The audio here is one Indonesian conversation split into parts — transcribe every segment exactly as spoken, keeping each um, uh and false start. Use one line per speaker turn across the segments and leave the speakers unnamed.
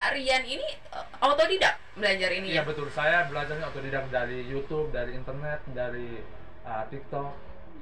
Kak Rian ini uh, autodidak belajar ini
Iya
ya?
betul, saya belajarnya otodidak dari YouTube, dari internet, dari uh, TikTok.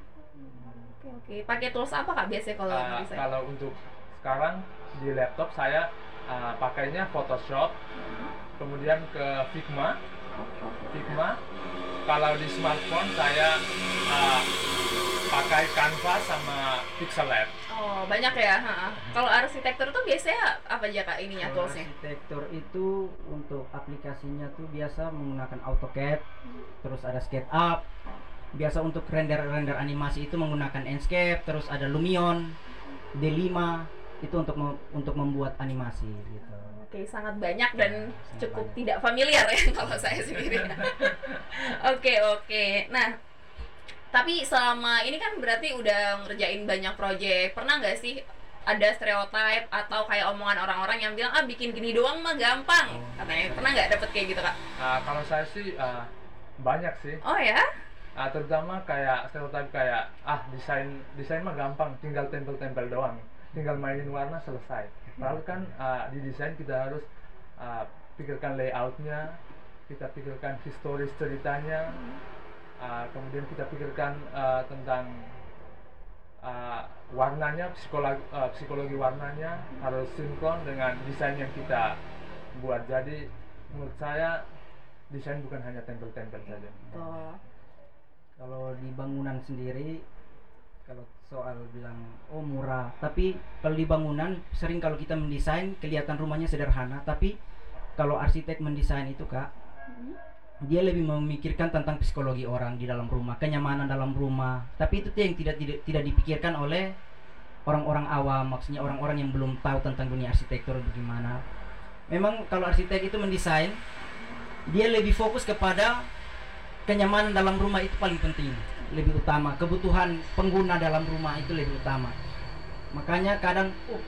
Oke oke. Pakai tools apa Kak biasanya kalau
Uh,
ngedesain?
kalau untuk sekarang di laptop saya uh, pakainya Photoshop, kemudian ke Figma, Figma. Kalau di smartphone saya uh, pakai Canva sama Pixel Lab.
Oh banyak ya. Ha-ha. Kalau arsitektur tuh biasanya apa aja Kak ininya
Kalau
toolsnya?
arsitektur itu untuk aplikasinya tuh biasa menggunakan AutoCAD, terus ada SketchUp. Biasa untuk render-render animasi itu menggunakan Enscape, terus ada Lumion, D lima itu untuk mem- untuk membuat animasi gitu.
Oke, sangat banyak dan
Sangat
cukup
banyak.
tidak familiar ya kalau saya sendiri. Oke, oke. Nah, tapi selama ini kan berarti udah ngerjain banyak proyek. Pernah nggak sih ada stereotype atau kayak omongan orang-orang yang bilang ah bikin gini doang mah gampang katanya. Pernah nggak dapet kayak gitu Kak?
Uh, kalau saya sih uh, banyak sih.
Oh ya?
Uh, terutama kayak stereotip kayak ah desain desain mah gampang, tinggal tempel-tempel doang, tinggal mainin warna selesai. Lalu kan uh, di desain kita harus uh, pikirkan layoutnya, kita pikirkan historis ceritanya, uh, kemudian kita pikirkan uh, tentang uh, warnanya, psikologi, uh, psikologi warnanya harus sinkron dengan desain yang kita buat. Jadi menurut saya desain bukan hanya tempel-tempel saja.
Tuh.
Kalau di bangunan sendiri, kalau soal bilang oh murah, tapi kalau di bangunan sering kalau kita mendesain kelihatan rumahnya sederhana, tapi kalau arsitek mendesain itu Kak, dia lebih memikirkan tentang psikologi orang di dalam rumah, kenyamanan dalam rumah. Tapi itu tuh yang tidak tidak tidak dipikirkan oleh orang-orang awam, maksudnya orang-orang yang belum tahu tentang dunia arsitektur bagaimana. Memang kalau arsitek itu mendesain, dia lebih fokus kepada kenyamanan dalam rumah itu paling penting, lebih utama. Kebutuhan pengguna dalam rumah itu lebih utama. Makanya kadang oh,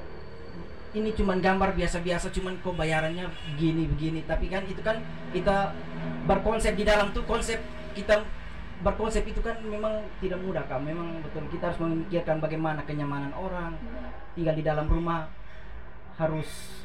ini cuman gambar biasa-biasa, cuman kok bayarannya begini begini. Tapi kan itu kan kita berkonsep di dalam tuh, konsep kita berkonsep itu kan memang tidak mudah Kak. Memang betul kita harus memikirkan bagaimana kenyamanan orang tinggal di dalam rumah, harus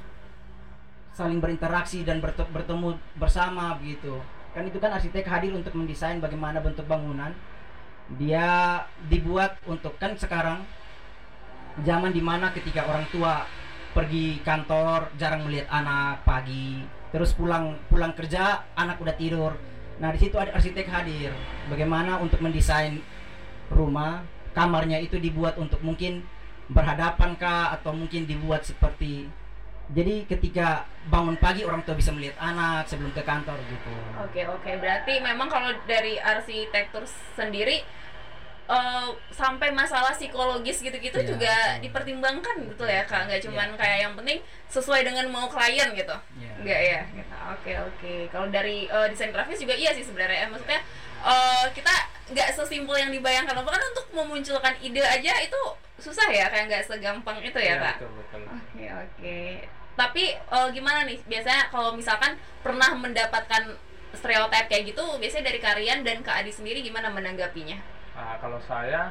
saling berinteraksi dan berte- bertemu bersama begitu. Kan itu kan arsitek hadir untuk mendesain bagaimana bentuk bangunan. Dia dibuat untuk, kan sekarang zaman dimana ketika orang tua pergi kantor jarang melihat anak pagi, terus pulang pulang kerja anak udah tidur. Nah di situ ada arsitek hadir bagaimana untuk mendesain rumah, kamarnya itu dibuat untuk mungkin berhadapan kah, atau mungkin dibuat seperti, jadi ketika bangun pagi orang tua bisa melihat anak sebelum ke kantor gitu.
Oke oke, berarti memang kalau dari arsitektur sendiri uh, sampai masalah psikologis gitu-gitu
Iya,
juga
betul.
dipertimbangkan betul ya Kak, nggak cuman
Iya.
kayak yang penting sesuai dengan mau klien gitu.
Iya.
Enggak ya gitu. Oke oke. Kalau dari uh, desain grafis juga iya sih sebenarnya. Maksudnya uh, kita nggak sesimpel yang dibayangkan. Bahkan untuk memunculkan ide aja itu susah ya, kayak nggak segampang itu ya,
Iya,
Kak.
betul, betul.
Oke oke. Tapi uh, gimana nih? Biasanya kalau misalkan pernah mendapatkan stereotip kayak gitu, biasanya dari Karian dan Kak Adi sendiri gimana menanggapinya?
Uh, kalau saya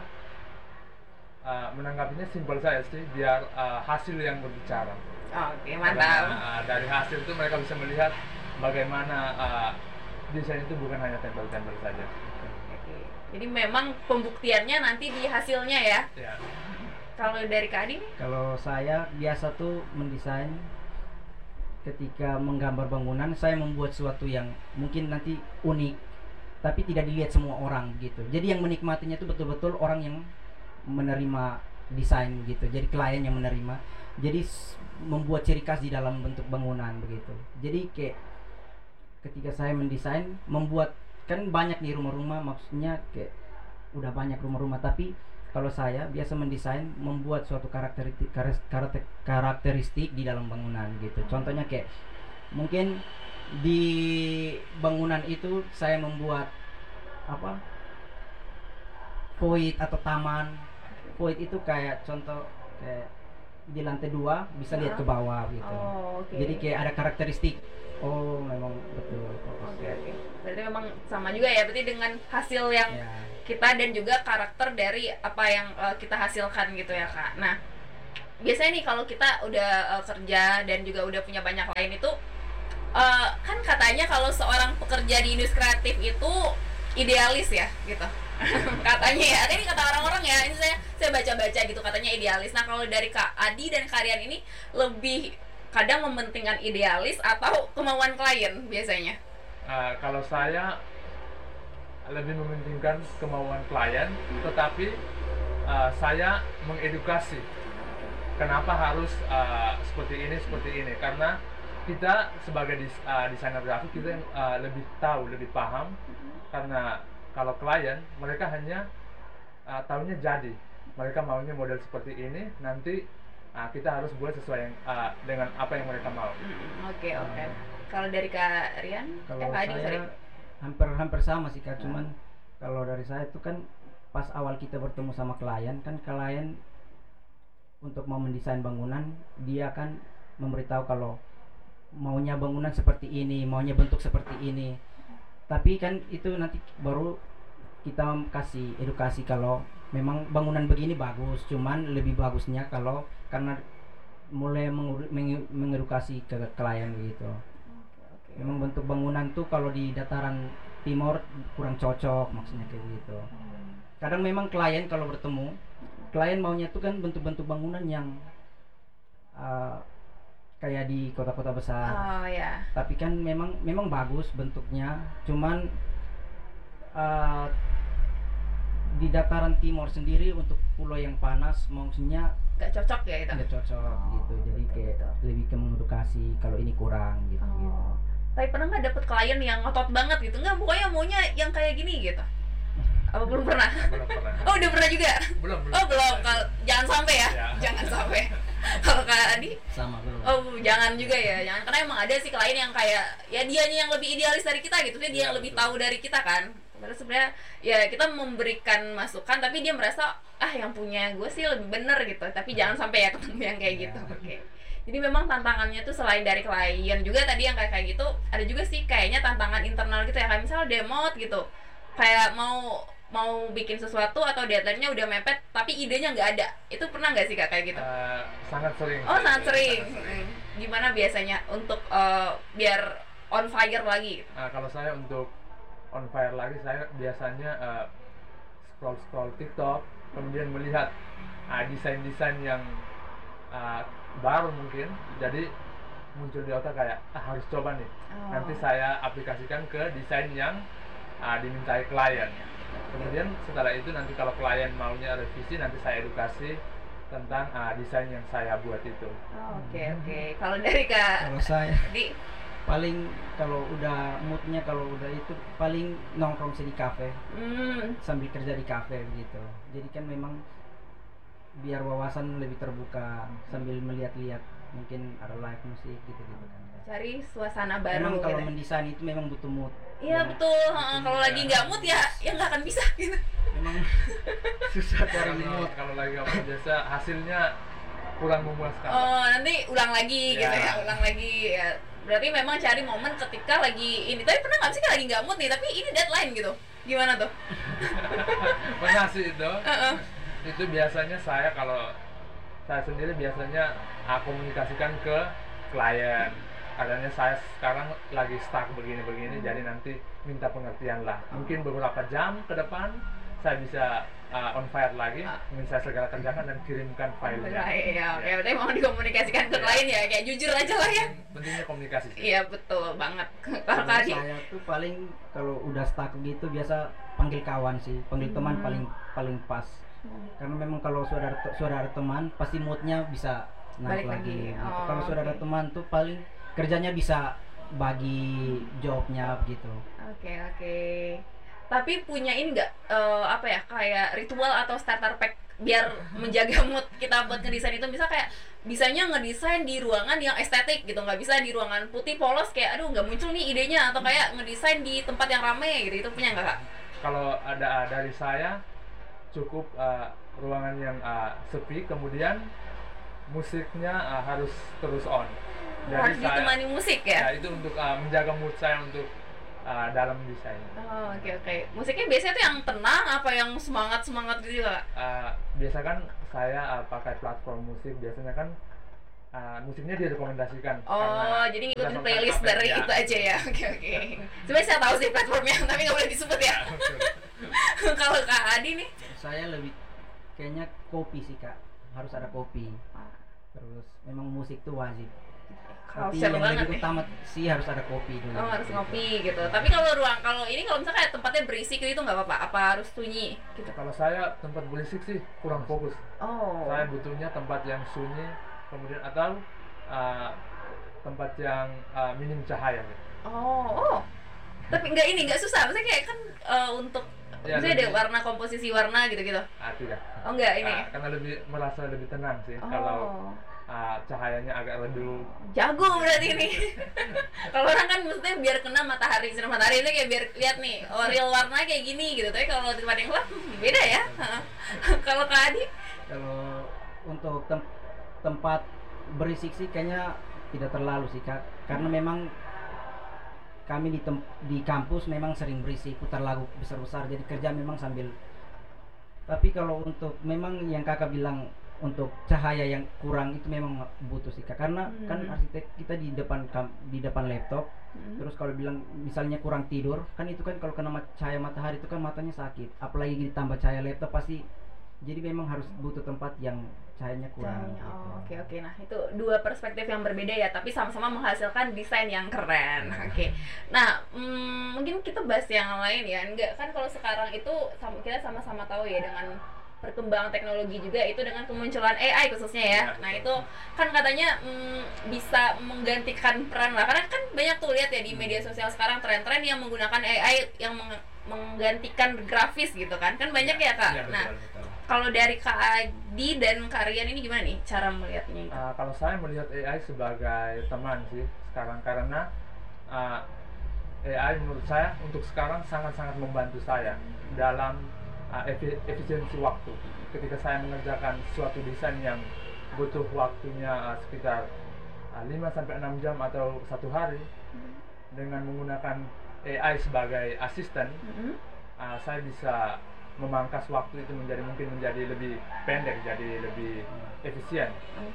uh, menanggapinya simpel saja sih, biar uh, hasil yang berbicara.
Oke
Karena,
mantap.
uh, dari hasil itu mereka bisa melihat bagaimana uh, desain itu bukan hanya tempel-tempel saja.
Oke. Jadi memang pembuktiannya nanti di hasilnya ya.
Ya.
Kalau dari Kak Adi nih?
Kalau saya biasa tuh mendesain, ketika menggambar bangunan saya membuat sesuatu yang mungkin nanti unik tapi tidak dilihat semua orang gitu. Jadi yang menikmatinya itu betul-betul orang yang menerima desain gitu. Jadi klien yang menerima. Jadi s- membuat ciri khas di dalam bentuk bangunan begitu. Jadi kayak ketika saya mendesain, membuat, kan banyak nih rumah-rumah, maksudnya kayak udah banyak rumah-rumah, tapi kalau saya biasa mendesain membuat suatu karakteristik karakter, karakteristik di dalam bangunan gitu. Contohnya kayak mungkin di bangunan itu saya membuat apa, void atau taman. Void itu kayak contoh kayak di lantai dua bisa lihat ke bawah gitu.
Oh, oke.
Jadi kayak ada karakteristik. Oh memang betul.
Oke oke. Berarti memang sama juga ya. Berarti dengan hasil yang
Ya.
kita dan juga karakter dari apa yang uh, kita hasilkan gitu ya Kak. Nah, biasanya nih kalau kita udah uh, kerja dan juga udah punya banyak klien itu, uh, kan katanya kalau seorang pekerja di industri kreatif itu idealis ya gitu. Katanya ya, ini kata orang-orang ya, ini saya saya baca-baca gitu katanya idealis. Nah kalau dari Kak Adi dan Karian ini lebih kadang mementingkan idealis atau kemauan klien biasanya?
Uh, kalau saya lebih mementingkan kemauan klien, tetapi uh, saya mengedukasi kenapa harus uh, seperti ini seperti ini, karena kita sebagai dis, uh, desainer grafik kita yang uh, lebih tahu, lebih paham. Karena kalau klien mereka hanya uh, tahunya jadi, mereka maunya model seperti ini, nanti uh, kita harus buat sesuai yang, uh, dengan apa yang mereka mau.
Oke oke. Kalau dari Kak Rian,
Kalau
eh, Kak Adi, sorry.
saya hampir hampir sama sih Kak, cuman kalau dari saya itu kan pas awal kita bertemu sama klien, kan klien untuk mau mendesain bangunan dia kan memberitahu kalau maunya bangunan seperti ini, maunya bentuk seperti ini. Tapi kan itu nanti baru kita kasih edukasi kalau memang bangunan begini bagus, cuman lebih bagusnya kalau karena mulai mengur- meng- mengedukasi ke klien gitu. Memang bentuk bangunan tuh kalau di dataran timur kurang cocok, maksudnya kayak gitu. Kadang memang klien kalau bertemu, klien maunya tuh kan bentuk-bentuk bangunan yang uh, kayak di kota-kota besar.
Oh ya.
Tapi kan memang memang bagus bentuknya, cuman uh, di dataran timur sendiri untuk pulau yang panas maksudnya
Gak cocok ya gitu.
nggak cocok
Oh,
gitu. Jadi
betul,
kayak
betul.
lebih ke mengedukasi kalau ini kurang gitu gitu.
Oh. Tapi pernah nggak dapet klien yang ngotot banget gitu? Nggak, pokoknya maunya yang kayak gini gitu. Apa belum pernah?
Belum pernah.
Oh udah pernah juga?
Belum, belum.
Oh belum. Kalau jangan sampai ya.
Ya.
Jangan sampai. Kalau Kak Adi?
Sama belum.
Oh jangan juga ya. Jangan, karena emang ada sih klien yang kayak ya dianya yang lebih idealis dari kita gitu. Dia
Ya,
yang lebih
betul.
tahu dari kita kan. Padahal sebenarnya ya kita memberikan masukan tapi dia merasa ah yang punya gue sih lebih bener gitu. Tapi jangan sampai ya ketemu yang kayak gitu.
Ya.
Oke. Jadi memang tantangannya tuh selain dari klien juga tadi yang kayak kayak gitu, ada juga sih kayaknya tantangan internal gitu ya, kayak misalnya demot gitu, kayak mau mau bikin sesuatu atau deadline-nya udah mepet tapi idenya nggak ada. Itu pernah nggak sih Kak kayak gitu?
Uh, sangat sering.
Oh
sih.
sangat sering.
Sangat sering.
Hmm. Gimana biasanya untuk uh, biar on fire lagi?
Uh, kalau saya untuk on fire lagi, saya biasanya uh, scroll scroll TikTok, kemudian melihat uh, desain-desain yang uh, baru mungkin, jadi muncul di otak kayak ah harus coba nih.
Oh.
Nanti saya aplikasikan ke desain yang uh, dimintai klien. Kemudian setelah itu nanti kalau klien maunya revisi, nanti saya edukasi tentang uh, desain yang saya buat itu.
Oh, oke oke. Kalau dari Kak
Kalau saya
di
paling kalau udah moodnya kalau udah itu paling nongkrong sih di kafe
hmm,
sambil kerja di kafe gitu. Jadi kan memang biar wawasan lebih terbuka sambil melihat-lihat mungkin ada live musik gitu-gitu kan.
cari suasana baru
Memang kalau
gitu.
mendesain itu memang butuh mood.
Iya
Ya,
betul. Ha, kalau
ya.
lagi nggak mood ya ya nggak akan bisa gitu.
Memang susah cari
Kalau
mood.
kalau lagi kamu biasa hasilnya kurang memuaskan.
Oh nanti ulang lagi gitu
Ya.
ya, ulang lagi ya. Berarti memang cari momen ketika lagi ini. Tapi pernah nggak sih lagi nggak mood nih tapi ini deadline gitu? Gimana tuh?
Pernah sih itu.
Heeh.
Itu biasanya saya kalau saya sendiri biasanya aku komunikasikan ke klien. Katanya saya sekarang lagi stuck begini-begini, jadi nanti minta pengertian lah. Mungkin beberapa jam ke depan saya bisa uh, on fire lagi, ingin saya segera kerjakan dan kirimkan filenya.
Iya, ya berarti mau dikomunikasikan ke klien ya, kayak jujur aja lah ya.
Pentingnya komunikasi sih.
Iya betul banget. Kalau
Kalau
tadi
saya tuh paling kalau udah stuck gitu biasa panggil kawan sih, panggil teman
Hmm.
paling paling pas. Karena memang kalau sudah ada, sudah ada teman pasti moodnya bisa naik
Balik lagi.
lagi. gitu.
Oh,
Kalau sudah ada
oke.
teman tuh paling kerjanya bisa bagi jobnya gitu.
Oke oke. Tapi punya ini nggak eh, apa ya kayak ritual atau starter pack biar menjaga mood kita buat ngedesain itu, misal kayak bisanya ngedesain di ruangan yang estetik gitu, nggak bisa di ruangan putih polos kayak aduh nggak muncul nih idenya, atau kayak ngedesain di tempat yang ramai gitu, itu punya nggak Kak?
Kalau ada uh, dari saya cukup uh, ruangan yang uh, sepi, kemudian musiknya uh, harus terus on.
Harus ditemani musik ya?
Ya itu untuk uh, menjaga mood saya untuk uh, dalam desain.
Oh, oke oke. Musiknya biasanya tuh yang tenang apa yang semangat-semangat gitu Kak?
Uh, biasa kan saya uh, pakai platform musik, biasanya kan uh, musiknya direkomendasikan.
Oh, jadi ngikutin playlist dari
ya.
itu aja ya. Oke oke. Sebenarnya saya tahu sih platformnya, tapi nggak boleh disebut ya. Kalau Kak Adi nih?
Saya lebih kayaknya kopi sih Kak, harus ada kopi. Terus memang musik tuh wajib. Tapi
Culture
yang
banget
lebih
nih.
utama sih harus ada kopi dulu.
Oh, harus ngopi gitu. Tapi kalau ruang kalau ini kalau misalnya kayak tempatnya berisik gitu nggak apa-apa. Apa harus sunyi gitu?
Kalau saya tempat berisik sih kurang fokus.
Oh.
Saya butuhnya tempat yang sunyi, kemudian atau uh, tempat yang uh, minim cahaya. Gitu.
Oh, oh. Tapi nggak ini nggak susah. Maksudnya kayak kan uh, untuk
Ya,
misalnya ada
lebih-
warna komposisi warna gitu-gitu.
Ah, tidak.
Oh enggak ini.
Ah, karena lebih merasa lebih tenang sih
Oh.
kalau ah, cahayanya agak redup.
Jago berarti ini. Kalau orang kan maksudnya biar kena matahari, sinar matahari itu kayak biar lihat nih, oh real warna kayak gini gitu. Tapi kalau tempat yang gelap hmm, beda ya. Kalau Kak Adi?
Kalau untuk tem- tempat berisik sih kayaknya tidak terlalu sih Kak, karena memang kami di tem- di kampus memang sering berisik, putar lagu besar-besar, jadi kerja memang sambil. Tapi kalau untuk memang yang kakak bilang untuk cahaya yang kurang itu memang butuh sih Kak, karena
Hmm.
kan arsitek kita di depan kam- di depan laptop.
Hmm.
Terus kalau bilang misalnya kurang tidur, kan itu kan kalau kena ma- cahaya matahari itu kan matanya sakit. Apalagi ditambah cahaya laptop pasti. Jadi memang harus butuh tempat yang cahayanya kurang.
Cahayanya, oh,
gitu.
oke oke. Nah itu dua perspektif yang berbeda ya, tapi sama-sama menghasilkan desain yang keren. Oke. Nah mm, mungkin kita bahas yang lain ya. Enggak kan kalau sekarang itu sama, kita sama-sama tahu ya dengan perkembangan teknologi juga itu dengan kemunculan A I khususnya ya.
Ya,
Nah
betul.
itu kan katanya mm, bisa menggantikan peran lah. Karena kan banyak tuh lihat ya di media sosial sekarang tren-tren yang menggunakan A I yang meng- menggantikan grafis gitu kan. Kan banyak ya Kak.
Iya, betul,
Nah
betul.
kalau dari Kak Adi dan Kak Rian ini gimana nih cara melihatnya itu?
Ah, kalau saya melihat A I sebagai teman sih sekarang, karena ah, A I menurut saya untuk sekarang sangat-sangat membantu saya dalam ah, efi- efisiensi waktu. Ketika saya mengerjakan suatu desain yang butuh waktunya ah, sekitar ah, lima sampai enam jam atau satu hari, dengan menggunakan A I sebagai asisten,
Mhm.
ah, saya bisa memangkas waktu itu menjadi mungkin menjadi lebih pendek, jadi lebih efisien.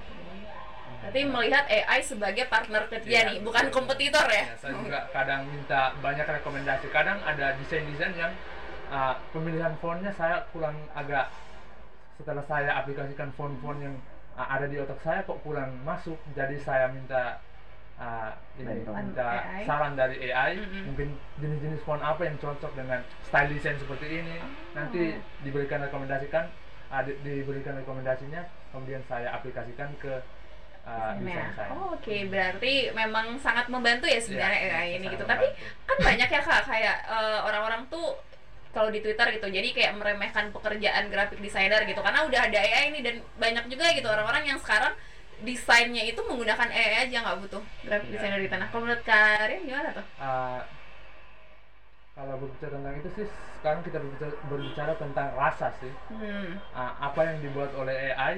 Berarti melihat A I sebagai partner kerja
Iya,
nih, bukan
betul.
kompetitor ya?
Ya, saya juga kadang minta banyak rekomendasi. Kadang ada desain-desain yang uh, pemilihan fontnya saya kurang agak, setelah saya aplikasikan font-font yang uh, ada di otak saya kok kurang masuk. Jadi saya minta uh, ini,
Bantuan
minta
A I.
saran dari A I,
Mm-mm.
mungkin jenis-jenis font apa yang cocok dengan style desain seperti ini. Nanti diberikan rekomendasikan, uh, di- diberikan rekomendasinya, kemudian saya aplikasikan ke uh, desain saya.
Oh, Oke, berarti memang sangat membantu ya sebenarnya
Iya,
A I ini
sangat
gitu. Tapi
membantu.
kan banyak ya Kak, kayak eh, orang-orang tuh kalau di Twitter gitu, jadi kayak meremehkan pekerjaan graphic designer gitu, karena udah ada A I ini dan banyak juga gitu orang-orang yang sekarang desainnya itu menggunakan A I aja nggak butuh graphic
Iya.
designer di tanah. Kalau menurut Karin gimana tuh?
Uh, kalau berbicara tentang itu sih, sekarang kita berbicara, berbicara tentang rasa sih.
Hmm.
Uh, apa yang dibuat oleh A I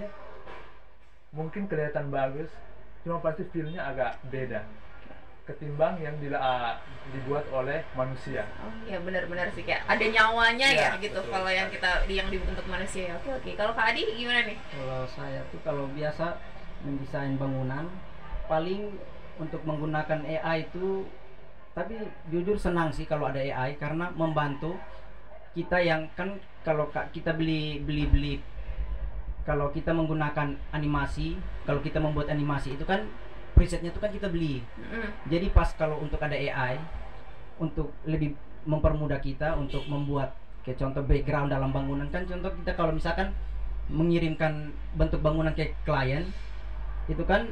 mungkin kelihatan bagus, cuma pasti feel-nya agak beda ketimbang yang dila, uh, dibuat oleh manusia.
Oh iya benar-benar sih kayak ada nyawanya ya,
Iya,
gitu
betul
kalau yang
sekali.
kita yang dibentuk manusia ya. Oke oke. Kalau Kak Adi gimana nih?
Kalau saya tuh kalau biasa mendesain bangunan paling untuk menggunakan A I itu, tapi jujur senang sih kalau ada A I karena membantu kita yang kan kalau ka- kita beli beli beli kalau kita menggunakan animasi, kalau kita membuat animasi itu kan presetnya itu kan kita beli.
Mm-mm.
Jadi pas kalau untuk ada A I untuk lebih mempermudah kita untuk membuat kayak contoh background dalam bangunan, kan contoh kita kalau misalkan mengirimkan bentuk bangunan ke klien itu kan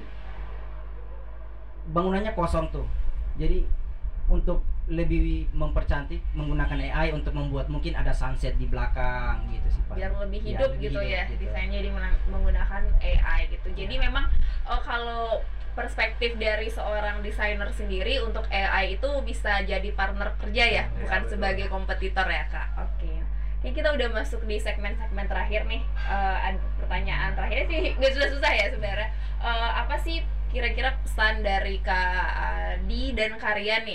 bangunannya kosong tuh. Jadi untuk lebih mempercantik menggunakan A I untuk membuat mungkin ada sunset di belakang gitu sih Pak.
Biar lebih
Ya,
hidup
lebih
gitu
hidup
ya
gitu.
desainnya di mena- menggunakan A I gitu. Jadi memang oh, kalau perspektif dari seorang desainer sendiri untuk A I itu bisa jadi partner kerja ya,
Ya,
bukan
betul.
sebagai kompetitor ya Kak. Oke. Ini kita udah masuk di segmen-segmen terakhir nih. Eh, ada pertanyaan terakhirnya sih nggak susah-susah ya sebenarnya. Eh, apa sih kira-kira pesan dari Kak Adi dan Kak Rian nih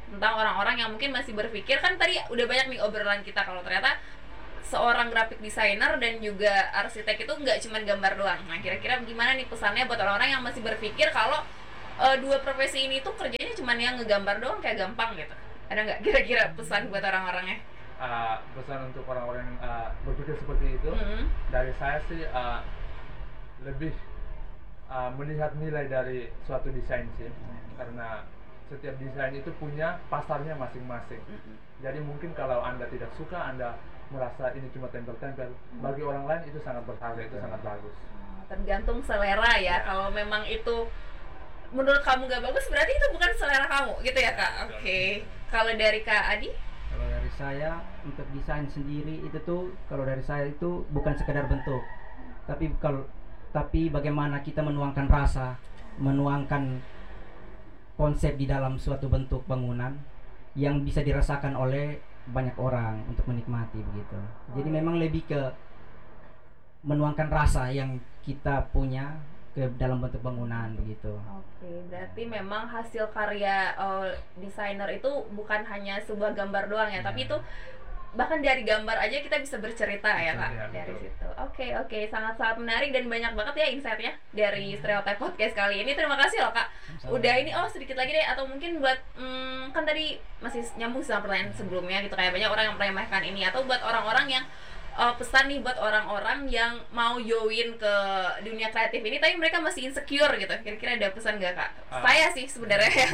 tentang orang-orang yang mungkin masih berpikir, kan tadi udah banyak nih obrolan kita kalau ternyata seorang graphic designer dan juga arsitek itu nggak cuma gambar doang. Nah, kira-kira gimana nih pesannya buat orang-orang yang masih berpikir kalau uh, dua profesi ini tuh kerjanya cuma yang ngegambar doang kayak gampang gitu? Ada nggak kira-kira pesan buat orang-orangnya?
Uh, pesan untuk orang-orang yang uh, berpikir seperti itu, mm-hmm. dari saya sih uh, lebih uh, melihat nilai dari suatu desain sih, karena setiap desain itu punya pasarnya masing-masing. Mm-hmm. Jadi mungkin kalau Anda tidak suka, Anda merasa ini cuma tempel-tempel, bagi orang lain itu sangat berharga, itu sangat bagus.
Tergantung selera ya. Ya. Kalau memang itu menurut kamu gak bagus, berarti itu bukan selera kamu gitu ya, Kak? Oke. Okay. Kalau dari Kak Adi?
Kalau dari saya, untuk desain sendiri itu tuh, kalau dari saya itu bukan sekedar bentuk, tapi kalau tapi bagaimana kita menuangkan rasa, menuangkan konsep di dalam suatu bentuk bangunan yang bisa dirasakan oleh banyak orang untuk menikmati begitu. Jadi memang lebih ke menuangkan rasa yang kita punya ke dalam bentuk bangunan begitu.
Oke, berarti memang hasil karya uh, desainer itu bukan hanya sebuah gambar doang ya, ya, tapi itu bahkan dari gambar aja kita bisa bercerita ya, Kak, ya, dari betul. Situ. Oke, oke, sangat-sangat menarik dan banyak banget ya insight-nya dari Stereotype Podcast kali ini. Terima kasih loh, Kak. Sama. Udah ini, oh sedikit lagi deh, atau mungkin buat, hmm, kan tadi masih nyambung sama pertanyaan sebelumnya gitu, kayak banyak orang yang meremehkan ini, atau buat orang-orang yang uh, pesan nih buat orang-orang yang mau join ke dunia kreatif ini, tapi mereka masih insecure gitu. Kira-kira ada pesan gak, Kak? Uh. Saya sih sebenarnya ya.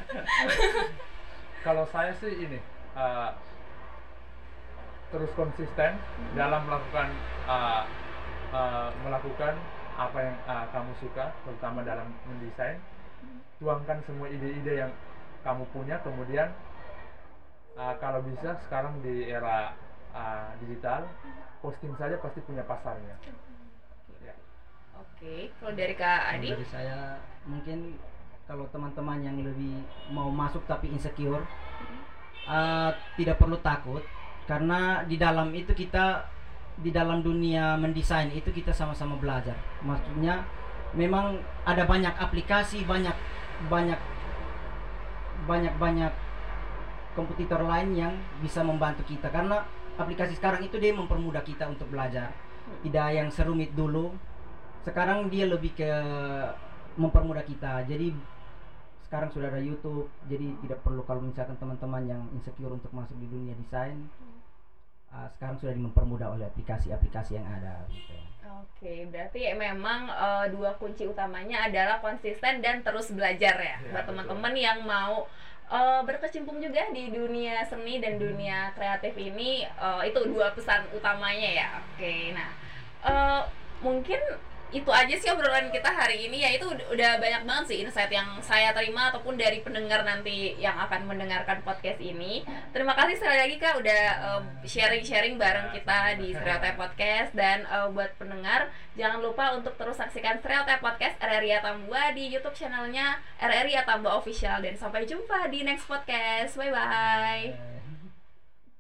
Kalau saya sih ini, uh, terus konsisten hmm. dalam melakukan uh, uh, melakukan apa yang uh, kamu suka, terutama dalam mendesain. Tuangkan semua ide-ide yang kamu punya, kemudian uh, kalau bisa sekarang di era uh, digital, posting saja pasti punya pasarnya.
Ya. Oke, kalau dari Kak Adi?
Dari saya mungkin kalau teman-teman yang lebih mau masuk tapi insecure, uh, tidak perlu takut. Karena di dalam itu kita, di dalam dunia mendesain itu kita sama-sama belajar. Maksudnya memang ada banyak aplikasi, banyak banyak banyak banyak kompetitor lain yang bisa membantu kita. Karena aplikasi sekarang itu dia mempermudah kita untuk belajar. Tidak yang serumit dulu. Sekarang dia lebih ke mempermudah kita. Jadi sekarang sudah ada YouTube, jadi tidak perlu kalau misalkan teman-teman yang insecure untuk masuk di dunia desain, uh, sekarang sudah mempermudah oleh aplikasi-aplikasi yang ada gitu.
Oke, berarti ya memang uh, dua kunci utamanya adalah konsisten dan terus belajar ya, ya buat teman-teman yang mau uh, berkecimpung juga di dunia seni dan dunia kreatif ini, uh, itu dua pesan utamanya ya. Oke, nah uh, mungkin itu aja sih obrolan kita hari ini, ya itu udah banyak banget sih insight yang saya terima ataupun dari pendengar nanti yang akan mendengarkan podcast ini. Terima kasih sekali lagi Kak udah uh, sharing-sharing bareng kita di Stereotype Podcast, dan uh, buat pendengar jangan lupa untuk terus saksikan Stereotype Podcast R R I Atambua di YouTube channelnya R R I Atambua Official, dan sampai jumpa di next podcast. Bye bye.